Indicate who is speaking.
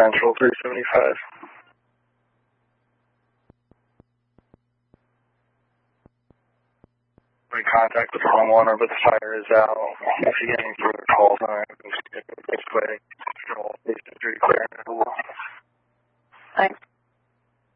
Speaker 1: Central 375. In contact with the homeowner, but the fire is out. If you get any further calls on it, this way, station 3 clear.
Speaker 2: Thanks.